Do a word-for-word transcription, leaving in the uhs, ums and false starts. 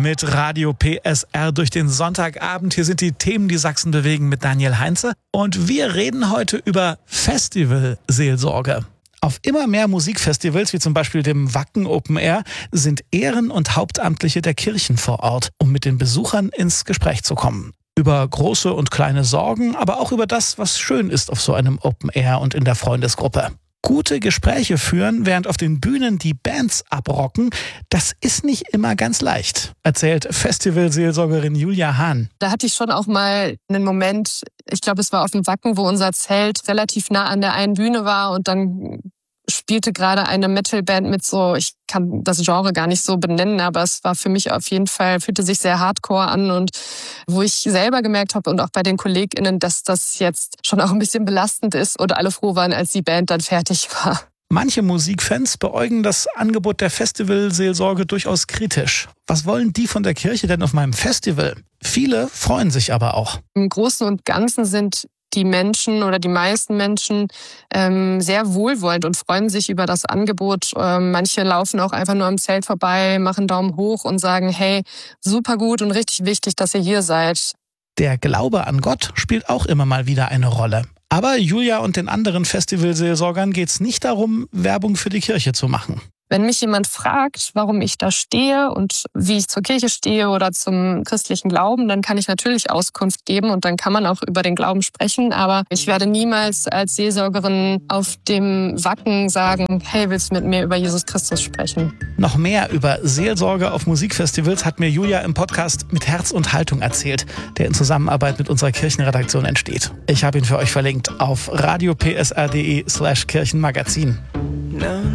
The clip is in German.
mit Radio P S R durch den Sonntagabend. Hier sind die Themen, die Sachsen bewegen mit Daniel Heinze. Und wir reden heute über Festivalseelsorge. Auf immer mehr Musikfestivals, wie zum Beispiel dem Wacken Open Air, sind Ehren- und Hauptamtliche der Kirchen vor Ort, um mit den Besuchern ins Gespräch zu kommen. Über große und kleine Sorgen, aber auch über das, was schön ist auf so einem Open Air und in der Freundesgruppe. Gute Gespräche führen, während auf den Bühnen die Bands abrocken, das ist nicht immer ganz leicht, erzählt Festivalseelsorgerin Julia Hahn. Da hatte ich schon auch mal einen Moment, ich glaube, es war auf dem Wacken, wo unser Zelt relativ nah an der einen Bühne war und dann spielte gerade eine Metalband mit so, ich kann das Genre gar nicht so benennen, aber es war für mich auf jeden Fall, fühlte sich sehr hardcore an und wo ich selber gemerkt habe und auch bei den KollegInnen, dass das jetzt schon auch ein bisschen belastend ist oder alle froh waren, als die Band dann fertig war. Manche Musikfans beäugen das Angebot der Festivalseelsorge durchaus kritisch. Was wollen die von der Kirche denn auf meinem Festival? Viele freuen sich aber auch. Im Großen und Ganzen sind die Menschen oder die meisten Menschen ähm, sehr wohlwollend und freuen sich über das Angebot. Ähm, manche laufen auch einfach nur am Zelt vorbei, machen Daumen hoch und sagen, hey, super gut und richtig wichtig, dass ihr hier seid. Der Glaube an Gott spielt auch immer mal wieder eine Rolle. Aber Julia und den anderen Festivalseelsorgern geht es nicht darum, Werbung für die Kirche zu machen. Wenn mich jemand fragt, warum ich da stehe und wie ich zur Kirche stehe oder zum christlichen Glauben, dann kann ich natürlich Auskunft geben und dann kann man auch über den Glauben sprechen. Aber ich werde niemals als Seelsorgerin auf dem Wacken sagen, hey, willst du mit mir über Jesus Christus sprechen? Noch mehr über Seelsorge auf Musikfestivals hat mir Julia im Podcast Mit Herz und Haltung erzählt, der in Zusammenarbeit mit unserer Kirchenredaktion entsteht. Ich habe ihn für euch verlinkt auf radiopsr.de slash Kirchenmagazin.